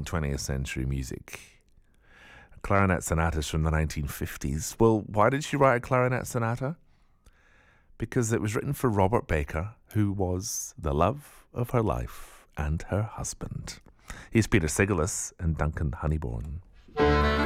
20th century music. Clarinet sonatas from the 1950s. Well, why did she write a clarinet sonata? Because it was written for Robert Baker, who was the love of her life and her husband. Here's Peter Sigelis and Duncan Honeybourne.